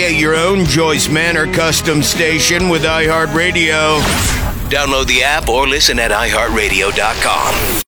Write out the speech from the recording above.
Create your own Joyce Manor custom station with iHeartRadio. Download the app or listen at iHeartRadio.com.